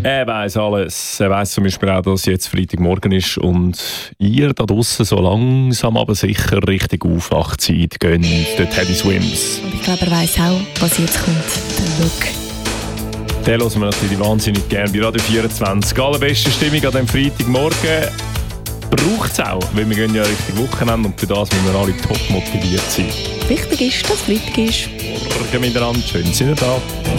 Er weiss alles. Er weiss zum Beispiel auch, dass jetzt Freitagmorgen ist und ihr da draussen so langsam aber sicher Richtung Aufwachzeit gehen, der Teddy Swims. Und ich glaube, er weiss auch, was jetzt kommt. Der Look. Den hören wir natürlich wahnsinnig gerne bei Radio 24. Allerbeste Stimmung an diesem Freitagmorgen braucht es auch, weil wir gehen ja Richtung Wochenende und für das müssen wir alle top motiviert sein. Wichtig ist, dass es Freitag ist. Morgen miteinander, schön sind wir da.